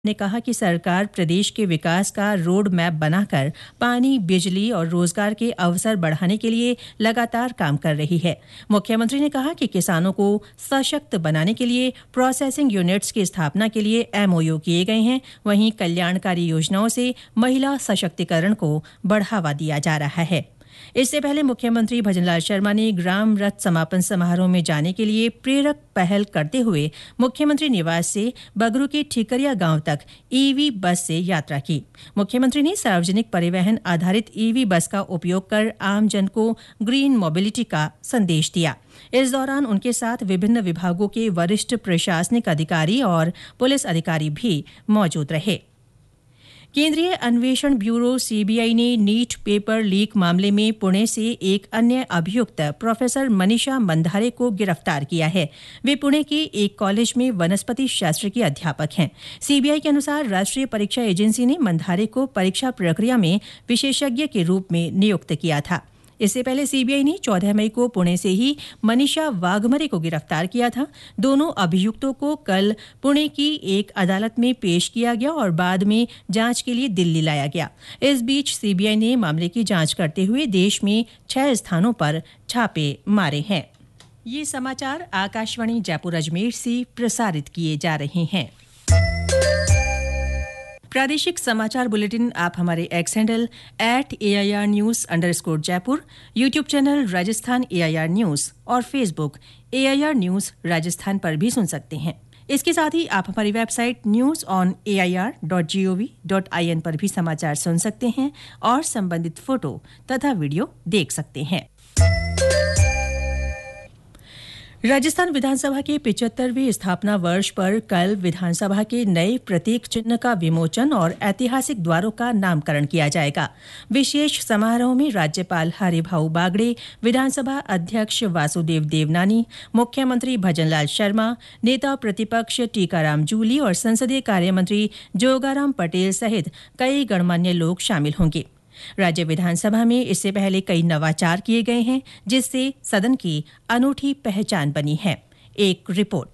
ने कहा कि सरकार प्रदेश के विकास का रोड मैप बनाकर पानी, बिजली और रोजगार के अवसर बढ़ाने के लिए लगातार काम कर रही है। मुख्यमंत्री ने कहा कि किसानों को सशक्त बनाने के लिए प्रोसेसिंग यूनिट्स की स्थापना के लिए एमओयू किए गए हैं। वहीं कल्याणकारी योजनाओं से महिला सशक्तिकरण को बढ़ावा दिया जा रहा है। इससे पहले मुख्यमंत्री भजनलाल शर्मा ने ग्राम रथ समापन समारोह में जाने के लिए प्रेरक पहल करते हुए मुख्यमंत्री निवास से बगरू के ठीकरिया गांव तक ईवी बस से यात्रा की। मुख्यमंत्री ने सार्वजनिक परिवहन आधारित ईवी बस का उपयोग कर आमजन को ग्रीन मोबिलिटी का संदेश दिया। इस दौरान उनके साथ विभिन्न विभागों के वरिष्ठ प्रशासनिक अधिकारी और पुलिस अधिकारी भी मौजूद रहे। केंद्रीय अन्वेषण ब्यूरो सीबीआई ने नीट पेपर लीक मामले में पुणे से एक अन्य अभियुक्त प्रोफेसर मनीषा मंधारे को गिरफ्तार किया है। वे पुणे के एक कॉलेज में वनस्पति शास्त्र की अध्यापक हैं। सीबीआई के अनुसार राष्ट्रीय परीक्षा एजेंसी ने मंधारे को परीक्षा प्रक्रिया में विशेषज्ञ के रूप में नियुक्त किया था। इससे पहले सीबीआई ने 14 मई को पुणे से ही मनीषा वाघमरे को गिरफ्तार किया था। दोनों अभियुक्तों को कल पुणे की एक अदालत में पेश किया गया और बाद में जांच के लिए दिल्ली लाया गया। इस बीच सीबीआई ने मामले की जांच करते हुए देश में 6 स्थानों पर छापे मारे हैं। ये समाचार आकाशवाणी जयपुर अजमेर से प्रसारित किए जा रहे हैं। प्रादेशिक समाचार बुलेटिन आप हमारे x handle @AIR News_ Jaipur, YouTube channel Rajasthan AIR news और फेसबुक AIR न्यूज राजस्थान पर भी सुन सकते हैं। इसके साथ ही आप हमारी वेबसाइट newsonair.gov.in पर भी समाचार सुन सकते हैं और संबंधित फोटो तथा वीडियो देख सकते हैं। राजस्थान विधानसभा के 75वें स्थापना वर्ष पर कल विधानसभा के नए प्रतीक चिन्ह का विमोचन और ऐतिहासिक द्वारों का नामकरण किया जाएगा। विशेष समारोह में राज्यपाल हरिभाऊ बागड़े, विधानसभा अध्यक्ष वासुदेव देवनानी, मुख्यमंत्री भजनलाल शर्मा, नेता प्रतिपक्ष टीकाराम जूली और संसदीय कार्य मंत्री जोगाराम पटेल सहित कई गणमान्य लोग शामिल होंगे। राज्य विधानसभा में इससे पहले कई नवाचार किए गए हैं, जिससे सदन की अनूठी पहचान बनी है। एक रिपोर्ट।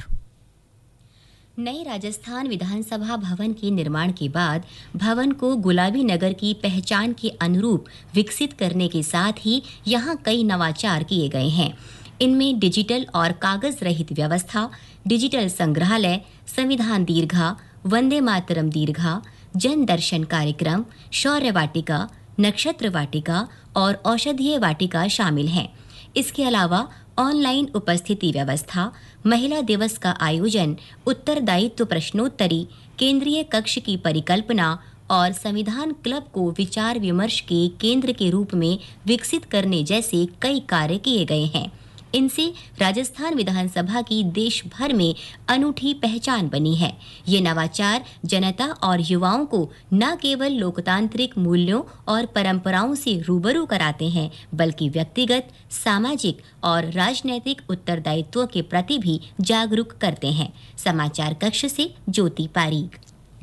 नए राजस्थान विधानसभा भवन के निर्माण के बाद भवन को गुलाबी नगर की पहचान के अनुरूप विकसित करने के साथ ही यहां कई नवाचार किए गए हैं। इनमें डिजिटल और कागज रहित व्यवस्था, डिजिटल संग्रहालय, संविधान दीर्घा, वंदे मातरम दीर्घा, जन दर्शन कार्यक्रम, शौर्य वाटिका, नक्षत्र वाटिका और औषधीय वाटिका शामिल हैं। इसके अलावा ऑनलाइन उपस्थिति व्यवस्था, महिला दिवस का आयोजन, उत्तरदायित्व प्रश्नोत्तरी, केंद्रीय कक्ष की परिकल्पना और संविधान क्लब को विचार विमर्श के केंद्र के रूप में विकसित करने जैसे कई कार्य किए गए हैं। इनसे राजस्थान विधानसभा की देश भर में अनूठी पहचान बनी है। ये नवाचार जनता और युवाओं को न केवल लोकतांत्रिक मूल्यों और परंपराओं से रूबरू कराते हैं, बल्कि व्यक्तिगत, सामाजिक और राजनैतिक उत्तरदायित्व के प्रति भी जागरूक करते हैं। समाचार कक्ष से ज्योति पारीक।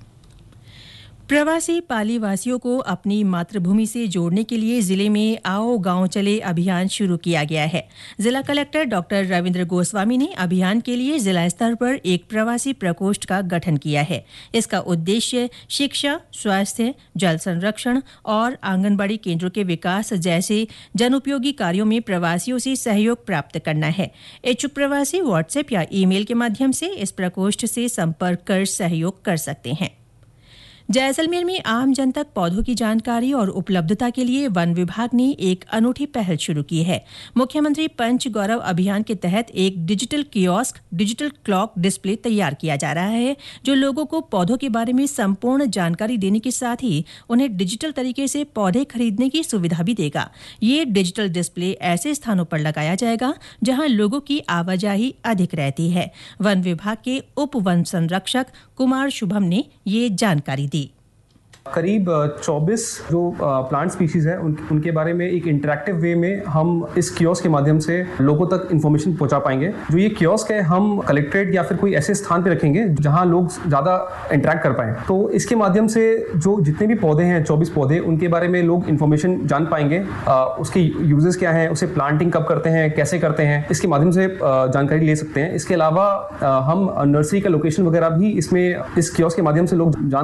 प्रवासी पाली वासियों को अपनी मातृभूमि से जोड़ने के लिए जिले में आओ गांव चले अभियान शुरू किया गया है। जिला कलेक्टर डॉक्टर रविंद्र गोस्वामी ने अभियान के लिए जिला स्तर पर एक प्रवासी प्रकोष्ठ का गठन किया है। इसका उद्देश्य शिक्षा, स्वास्थ्य, जल संरक्षण और आंगनबाड़ी केंद्रों के विकास जैसे जनउपयोगी कार्यों में प्रवासियों से सहयोग प्राप्त करना है। इच्छुक प्रवासी व्हाट्सएप या ईमेल के माध्यम से इस प्रकोष्ठ से संपर्क कर सहयोग कर सकते हैं। जैसलमेर में आम जन तक पौधों की जानकारी और उपलब्धता के लिए वन विभाग ने एक अनूठी पहल शुरू की है। मुख्यमंत्री पंच गौरव अभियान के तहत एक digital kiosk, digital clock display तैयार किया जा रहा है, जो लोगों को पौधों के बारे में संपूर्ण जानकारी देने के साथ ही उन्हें डिजिटल तरीके से पौधे खरीदने की सुविधा भी देगा। ये डिजिटल डिस्प्ले ऐसे स्थानों पर लगाया जाएगा जहां लोगों की आवाजाही अधिक रहती है। वन विभाग के उप वन संरक्षक कुमार शुभम ने ये जानकारी दी। करीब 24 जो प्लांट स्पीशीज है उनके बारे में एक इंटरेक्टिव वे में हम इस कियोस्क के माध्यम से लोगों तक इन्फॉर्मेशन पहुंचा पाएंगे। जो ये कियोस्क है हम कलेक्ट्रेट या फिर कोई ऐसे स्थान पे रखेंगे जहां लोग ज़्यादा इंटरेक्ट कर पाएं। तो इसके माध्यम से जो जितने भी पौधे हैं 24 पौधे उनके बारे में लोग इन्फॉर्मेशन जान पाएंगे, उसके यूजेस क्या हैं, उसे प्लांटिंग कब करते हैं, कैसे करते हैं, इसके माध्यम से जानकारी ले सकते हैं। इसके अलावा हम नर्सरी का लोकेशन वगैरह भी इसमें इस कियोस्क के माध्यम से लोग जान